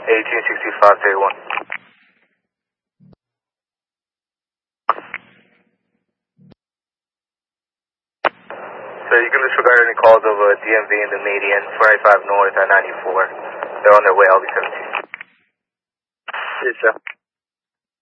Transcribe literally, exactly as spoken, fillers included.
eighteen sixty-five thirty-one. So you can disregard any calls over D M V in the median, four ninety-five north and ninety-four. They're on their way, I'll be seventeen. Yes, sir.